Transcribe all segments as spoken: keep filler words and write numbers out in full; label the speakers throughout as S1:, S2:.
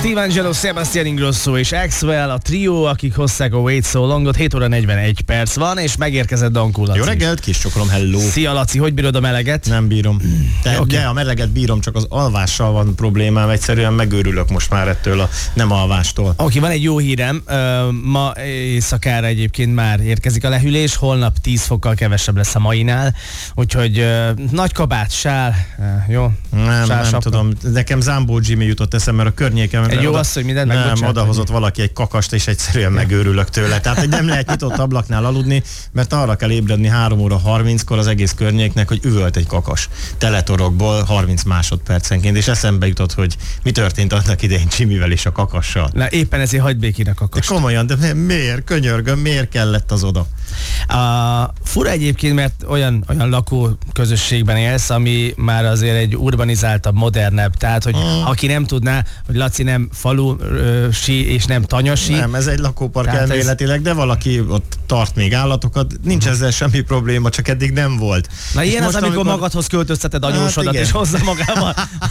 S1: Steve Angelo, Sebastian Ingrosso és Axwell, a trió, akik hozták a Wait So Longot. hét óra negyvenegy perc van, és megérkezett Dankó Laci.
S2: Jó reggelt, kis csokolom, hello.
S1: Szia Laci, hogy bírod a meleget?
S2: Nem bírom. De,
S1: okay.
S2: de a meleget bírom, csak az alvással van problémám, egyszerűen megőrülök most már ettől a nem alvástól.
S1: Oké, okay, van egy jó hírem, ma éjszakára egyébként már érkezik a lehűlés, holnap tíz fokkal kevesebb lesz a mainál, úgyhogy nagy kabát, sál, jó?
S2: Nem,
S1: sál,
S2: nem tudom, nekem Zambó Jimmy jutott eszembe, mert a környéken...
S1: Egy jó
S2: oda,
S1: az, hogy mindent
S2: nem,
S1: megbocsát,
S2: odahozott valaki egy kakast, és egyszerűen megőrülök tőle. Tehát, hogy nem lehet nyitott ablaknál aludni, mert arra kell ébredni három óra harminckor az egész környéknek, hogy üvölt egy kakas teletorokból harminc másodpercenként, és eszembe jutott, hogy mi történt annak idején Jimmyvel és a kakassal.
S1: Na éppen ezért hagyd békén a kakast.
S2: De komolyan, de miért? Könyörgöm, miért kellett az oda?
S1: A fura egyébként, mert olyan, olyan lakó közösségben élsz, ami már azért egy urbanizáltabb, modernebb, tehát, hogy hmm. aki nem tudná, hogy Laci nem falusi és nem tanyasi.
S2: Nem, ez egy lakópark elméletileg, ez... de valaki ott tart még állatokat, nincs hmm. ezzel semmi probléma, csak eddig nem volt.
S1: Na
S2: és
S1: ilyen az, amikor, amikor magadhoz költözteted anyósodat, hát és hozza magával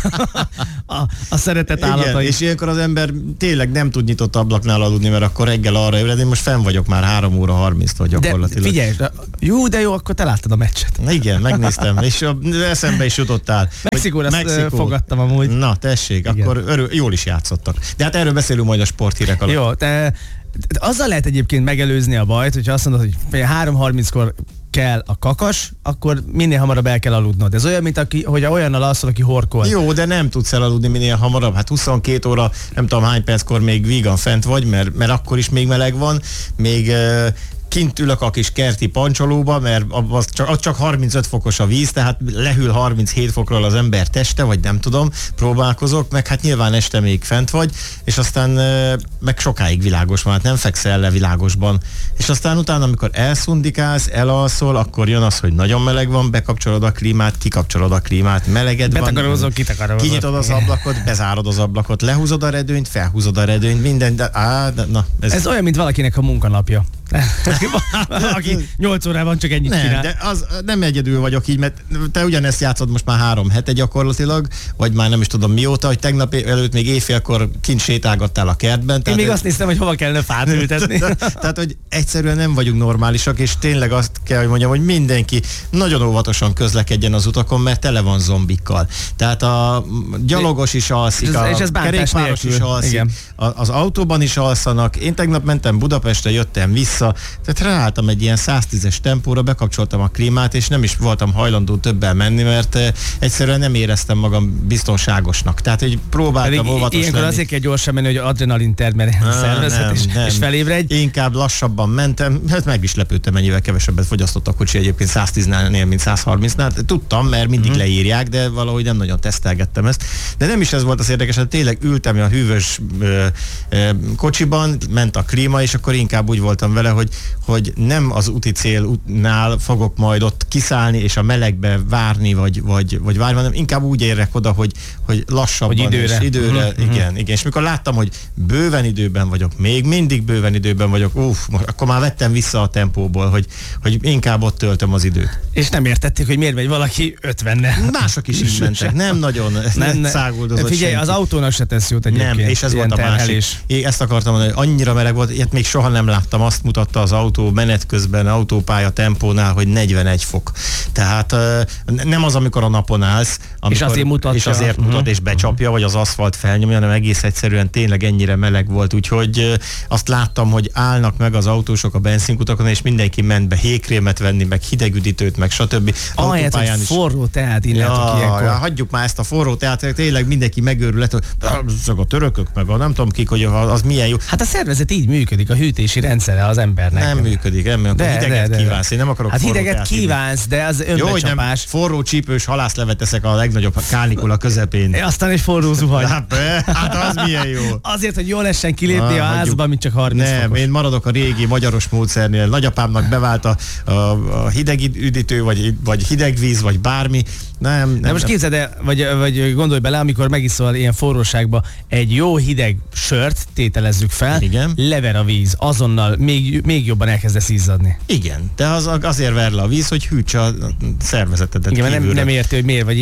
S1: a, a szeretett állatait.
S2: És ilyenkor az ember tényleg nem tud nyitott ablaknál aludni, mert akkor reggel arra ébred, én most fenn vagyok már három óra harminctól gyakorlatilag.
S1: De figyelj, jó, de jó, akkor te láttad a meccset.
S2: Igen, megnéztem, és eszembe is jutottál.
S1: Mexikóra Mexikó. fogadtam amúgy.
S2: Na, tessék, igen. Akkor örül, jól is játszottak. De hát erről beszélünk majd a sporthírek alatt.
S1: Jó, te, te azzal lehet egyébként megelőzni a bajt, hogyha azt mondod, hogy három harminckor kell a kakas, akkor minél hamarabb el kell aludnod. Ez olyan, mint aki, hogy olyannal alszol, aki horkol.
S2: Jó, de nem tudsz elaludni minél hamarabb. Hát huszonkét óra, nem tudom hány perckor még vígan fent vagy, mert, mert akkor is még meleg van, még... Uh, kint ülök a kis kerti pancsolóba, mert az csak, az csak harmincöt fokos a víz, tehát lehűl harminchét fokról az ember teste, vagy nem tudom, próbálkozok, meg hát nyilván este még fent vagy, és aztán meg sokáig világos van, hát nem fekszel le világosban. És aztán utána, amikor elszundikálsz, elalszol, akkor jön az, hogy nagyon meleg van, bekapcsolod a klímát, kikapcsolod a klímát, meleged van.
S1: Betakarózol, kitakarózol.
S2: Kinyitod az ablakot, bezárod az ablakot, lehúzod a redőnyt, felhúzod a redőnyt, minden, de, á, de, na.
S1: Ez, ez olyan, mint valakinek a munkanapja. Aki nyolc órában csak ennyit
S2: nem,
S1: csinál.
S2: De az, nem egyedül vagyok így, mert te ugyanezt játszod most már három hete gyakorlatilag, vagy már nem is tudom mióta, hogy tegnap előtt még éjfélkor kint sétálgattál a kertben.
S1: Én még azt néztem, hogy hova kellene fát ültetni.
S2: Tehát, hogy egyszerűen nem vagyunk normálisak, és tényleg azt kell, hogy mondjam, hogy mindenki nagyon óvatosan közlekedjen az utakon, mert tele van zombikkal. Tehát a gyalogos is alszik,
S1: ez,
S2: a
S1: és ez
S2: kerékpáros is alszik, a, az autóban is alszanak. Én tegnap mentem Budapestre, jöttem vissza, tehát ráálltam egy ilyen száztízes tempóra, bekapcsoltam a klímát, és nem is voltam hajlandó többel menni, mert eh, egyszerűen nem éreztem magam biztonságosnak. Tehát, hogy próbáltam óvatos
S1: ilyenkor
S2: lenni.
S1: azért kell gyorsan menni, hogy adrenalin termeljen a szervezet, és, és felébredj.
S2: Inkább lassabban mentem, hát meg is lepődtem, mennyivel kevesebbet fogyasztott a kocsi egyébként száztíznél, mint százharmincnál. Tudtam, mert mindig mm-hmm. leírják, de valahogy nem nagyon tesztelgettem ezt. De nem is ez volt az érdekes, hogy tényleg ültem a hűvös ö, ö, kocsiban, ment a klíma, és akkor inkább úgy voltam vele, hogy, hogy nem az úti célnál fogok majd ott kiszállni és a melegbe várni, vagy, vagy, vagy várni, hanem inkább úgy érek oda, hogy, hogy lassabban
S1: hogy időre.
S2: és időre,
S1: uh-huh,
S2: igen,
S1: uh-huh.
S2: igen. És mikor láttam, hogy bőven időben vagyok, még mindig bőven időben vagyok, uff, akkor már vettem vissza a tempóból, hogy, hogy inkább ott töltöm az időt.
S1: És nem értették, hogy miért megy valaki ötvennel.
S2: Mások is így mentek, nem nagyon nem, nem, száguldozott
S1: Figyelj,
S2: senki.
S1: Az autónak se tesz jót egyébként.
S2: Nem, és ez volt a másik. Én ezt akartam mondani, hogy annyira meleg volt, ilyet még soha nem láttam, azt mutatta az autó menet közben, autópálya tempónál, hogy negyvenegy fok. Tehát nem az, amikor a napon állsz, amikor,
S1: és azért mutatja.
S2: És azért mutat, uh-huh. és becsapja, vagy az aszfalt felnyomja, hanem egész egyszerűen tényleg ennyire meleg volt, úgyhogy azt láttam, hogy állnak meg az autósok a benzinkutakon, és mindenki ment be hékrémet venni, meg hidegüdítőt, meg stb.
S1: Ahelyett, hogy forró teát illátok
S2: ja,
S1: ilyenkor.
S2: Ja, hagyjuk már ezt a forró teát, tényleg mindenki megőrül, hogy azok a törökök, meg a nem tudom kik, hogy az milyen jó.
S1: Hát a szervezet így működik, a hűtési rendszere az embernek.
S2: Nem működik, nem működik. Hideget de, de, kívánsz, én nem akarok
S1: hát
S2: forró
S1: hideget kívánsz, de az önbecsapás. Jó, hogy nem
S2: forró csípős halászlevet teszek a legnagyobb kánikula közepén.
S1: É, aztán egy forró zuhany.
S2: Hát az milyen jó.
S1: Azért, hogy jól lessen kilépni ah, a házba, mint csak harminc
S2: Nem,
S1: fokos.
S2: Én maradok a régi magyaros módszernél. Nagyapámnak bevált a, a, a hidegüdítő, vagy, vagy hidegvíz, vagy bármi. Nem, nem,
S1: de most képzeld el, vagy, vagy gondolj bele, amikor megiszol ilyen forróságba egy jó hideg sört, tételezzük fel, igen. Lever a víz, azonnal még, még jobban elkezdesz izzadni.
S2: Igen, de az, azért ver le a víz, hogy hűtse a szervezetedet.
S1: Igen, nem, nem érti, hogy miért vagy ilyen.
S2: A
S1: hogy...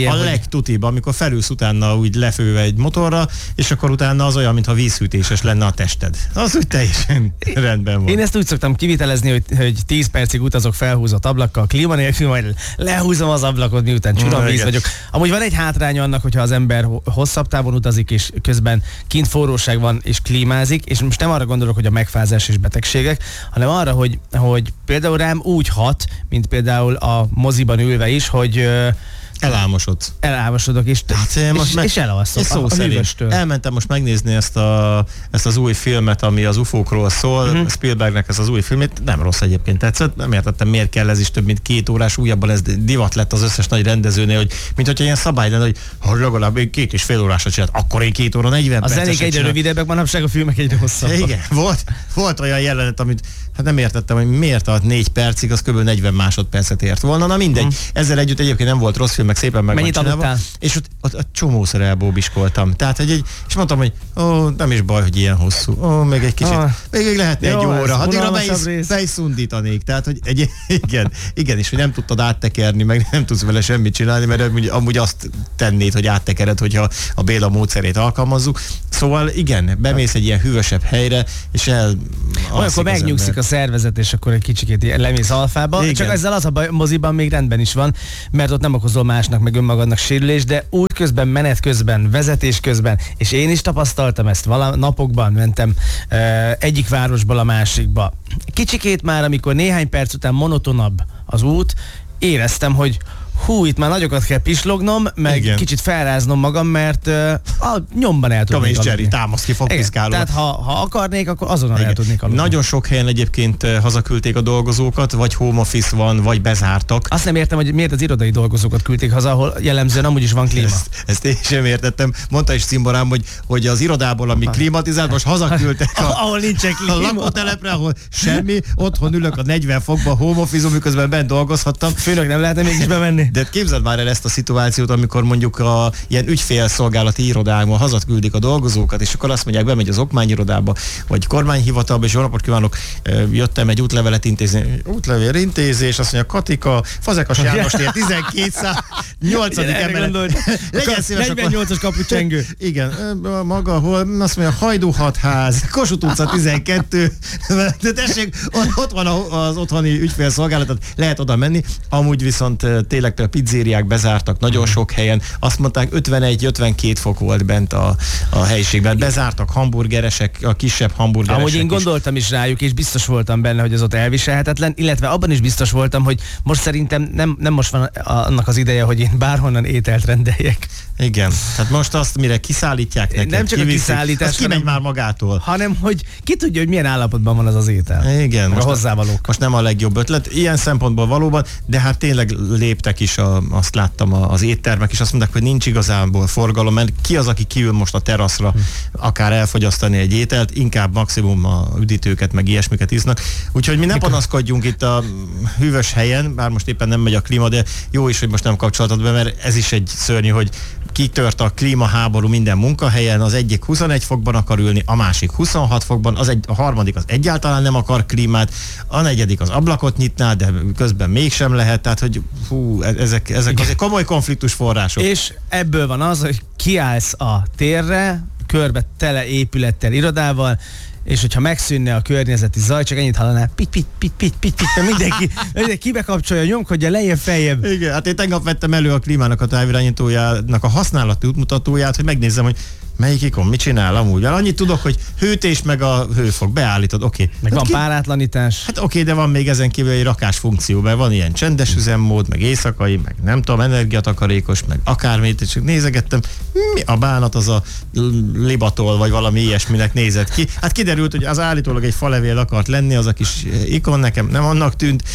S2: Meg tutiba, amikor felülsz utána úgy lefőve egy motorra, és akkor utána az olyan, mintha vízhűtéses lenne a tested. Az úgy teljesen rendben van.
S1: Én ezt úgy szoktam kivitelezni, hogy, hogy tíz percig utazok felhúzott ablakkal, klíma nélkül, majd lehúzom az ablakot, miután csuram víz vagyok. Amúgy van egy hátránya annak, hogyha az ember hosszabb távon utazik, és közben kint forróság van, és klímázik, és most nem arra gondolok, hogy a megfázás és betegségek, hanem arra, hogy, hogy például rám úgy hat, mint például a moziban ülve is, hogy
S2: Elálmosodsz.
S1: Elálmosodok, és,
S2: hát,
S1: és,
S2: most meg,
S1: és elalszok
S2: szó
S1: a, a
S2: szerint. Elmentem most megnézni ezt, a, ezt az új filmet, ami az ufókról szól, uh-huh. Spielbergnek ez az új filmét, nem rossz egyébként tetszett, nem értettem, miért kell ez is több mint két órás, újabban ez divat lett az összes nagy rendezőnél, hogy mint hogyha ilyen szabály lenne, hogy ha legalább én két és fél órásra csinált, akkor én két óra negyven percet.
S1: A zenék egyre rövidebbek, manapság a filmek egyre hosszabbak.
S2: Igen, volt, volt olyan jelenet, amit hát nem értettem, hogy miért tart négy percig, az kb. negyven másodpercet ért volna. Na mindegy, uh-huh. ezzel együtt egyébként nem volt rossz film, meg szépen meg
S1: Mennyit aludtál?
S2: És ott, ott, ott csomószor elbóbiskoltam. Tehát, hogy egy, és mondtam, hogy ó, nem is baj, hogy ilyen hosszú. Ó, még egy kicsit, ah, még, még lehetne jó, egy óra. Addigra be is, be is szundítanék. Tehát, hogy egy, igen, igen, és hogy nem tudtad áttekerni, meg nem tudsz vele semmit csinálni, mert amúgy, amúgy azt tennéd, hogy áttekered, hogyha a Béla módszerét alkalmazzuk. Szóval igen, bemész egy ilyen hűvösebb helyre, és el...
S1: Olyankor megnyugszik a szervezet, és akkor egy kicsikét lemész alfába. Igen. Csak ezzel az a baj, moziban még rendben is van, mert ott nem okozol másnak, meg önmagadnak sérülés, de út közben, menet közben, vezetés közben, és én is tapasztaltam ezt, vala, napokban mentem uh, egyik városból a másikba. Kicsikét már, amikor néhány perc után monotonabb az út, éreztem, hogy hú, itt már nagyokat kell pislognom, meg igen. kicsit felráznom magam, mert uh, a nyomban el tudnék aludni.
S2: Tom és Jerry, támasz ki, fogpiszkálva.
S1: Tehát ha, ha akarnék, akkor azonnal igen. el tudnék aludni.
S2: Nagyon sok helyen egyébként hazaküldték a dolgozókat, vagy home office van, vagy bezártak.
S1: Azt nem értem, hogy miért az irodai dolgozókat küldték haza, ahol jellemzően amúgy is van klíma.
S2: Ezt, ezt én sem értettem. Mondta is Cimborám, hogy, hogy az irodából, ami klimatizált, most hazaküldtek a,
S1: ahol nincsen klíma.
S2: A lakótelepre, ahol semmi, otthon ülök a negyven fokban, home office, miközben bent dolgozhattam.
S1: Főnök, nem lehetne mégis bemenni.
S2: De képzeld már el ezt a szituációt, amikor mondjuk a ilyen ügyfélszolgálati irodákban hazaküldik a dolgozókat, és akkor azt mondják, bemegy az okmányirodába, vagy kormányhivatalba, és jó napot kívánok, jöttem egy útlevelet intézni. Útlevél intézés, azt mondja, Katika, Fazekas János tér tizenkétszáznyolcadik emelet.
S1: Legyen szíves, negyvennyolcas kapucsengő.
S2: Igen, maga, hol, azt mondja, Hajdú hatház, Kossuth utca tizenkettő. De tessék, ott van az otthoni ügyfélszolgálatot, lehet oda menni. Amúgy viszont tényleg például pizzériák bezártak nagyon sok helyen. Azt mondták, ötvenegy-ötvenkét fok volt bent a, a helyiségben. Bezártak hamburgeresek, a kisebb hamburgeresek.
S1: Amúgy én gondoltam is rájuk, és biztos voltam benne, hogy az ott elviselhetetlen, illetve abban is biztos voltam, hogy most szerintem nem, nem most van annak az ideje, hogy én bárhonnan ételt rendeljek.
S2: Igen. Tehát most azt, mire kiszállítják neked,
S1: nem csak kiviszik, a kiszállítás,
S2: az kimegy már magától.
S1: Hanem, hogy ki tudja, hogy milyen állapotban van az az étel.
S2: Igen.
S1: Most a hozzávalók.
S2: Most nem a legjobb ötlet. Ilyen szempontból valóban, de hát tényleg léptek is, a, azt láttam az éttermek, és azt mondták, hogy nincs igazából forgalom, mert ki az, aki kiül most a teraszra, hm. akár elfogyasztani egy ételt, inkább maximum a üdítőket, meg ilyesmiket isznak. Úgyhogy mi ne panaszkodjunk itt a hűvös helyen, bár most éppen nem megy a klíma, de jó is, hogy most nem kapcsolatod be, mert ez is egy szörnyű, hogy kitört a klímaháború minden munkahelyen, az egyik huszonegy fokban akar ülni, a másik huszonhat fokban, az egy, a harmadik az egyáltalán nem akar klímát, a negyedik az ablakot nyitná, de közben mégsem lehet, tehát hogy hú, ezek, ezek azért komoly konfliktus források.
S1: És ebből van az, hogy kiállsz a térre, körbe tele épülettel, irodával, és hogyha megszűnne a környezeti zaj, csak ennyit hallanál, pit, pit, pit, pit, pit, pit, mindenki, mindenki bekapcsolja, nyomkodja lejjebb, feljebb.
S2: Igen, hát én tegnap vettem elő a klímának a távirányítójának a használati útmutatóját, hogy megnézzem, hogy melyik ikon mit csinál amúgy. Mert annyit tudok, hogy hőtés meg a hőfok, beállítod, oké. Okay.
S1: Meg hát van ki... párátlanítás.
S2: Hát oké, okay, de van még ezen kívül egy rakás funkció, mert van ilyen csendes üzemmód, meg éjszakai, meg nem tudom, energiatakarékos, meg akármit, és csak nézegettem, mi a bánat az a libatol, vagy valami ilyesminek nézett ki. Hát kiderült, hogy az állítólag egy falevél akart lenni, az a kis ikon nekem nem annak tűnt,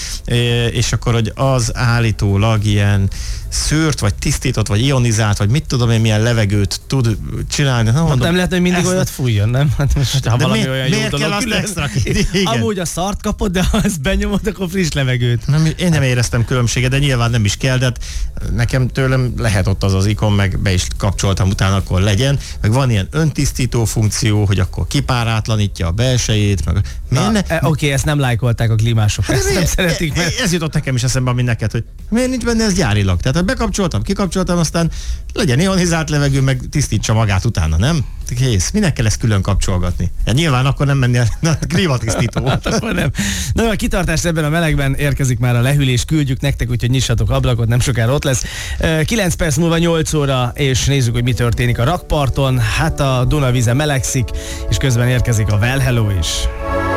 S2: és akkor, hogy az állítólag ilyen szőrt, vagy tisztított, vagy ionizált, vagy mit tudom én, milyen levegőt tud csinálni.
S1: Na, mondom, nem lehet, hogy mindig olyat fújjon, nem? Hát most, ha valami mi, olyan
S2: miért kell azt extra?
S1: Amúgy a szart kapod, de ha ezt benyomod, akkor friss levegőt.
S2: Nem, én nem éreztem különbséget, de nyilván nem is kell, de hát nekem tőlem lehet ott az az ikon, meg be is kapcsoltam utána, akkor legyen. Meg van ilyen öntisztító funkció, hogy akkor kipárátlanítja a belsejét. Meg...
S1: Ne... E, Oké, okay, ezt nem lájkolták a klímások, hát ezt nem szeretik.
S2: Meg. Ez jutott nekem is eszembe, ami neked, hogy miért nincs benne ez gyárilag? Tehát Tehát bekapcsoltam, kikapcsoltam, aztán legyen ionizált levegő, meg tisztítsa magát utána, nem? Kész. Minek kell ezt külön kapcsolgatni? Ja, nyilván akkor nem menni a klímatisztító.
S1: Hát akkor nem. Na, a kitartás ebben a melegben, érkezik már a lehűlés, küldjük nektek, úgyhogy nyissatok ablakot, nem sokára ott lesz. kilenc perc múlva nyolc óra, és nézzük, hogy mi történik a rakparton. Hát a Dunavíze melegszik, és közben érkezik a Well Hello is.